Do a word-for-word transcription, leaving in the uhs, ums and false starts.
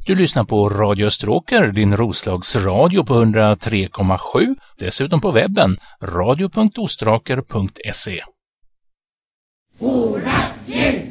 Du lyssnar på Radio Österåker, din Roslagsradio på hundra tre komma sju. Dessutom på webben radio punkt ostraker punkt se.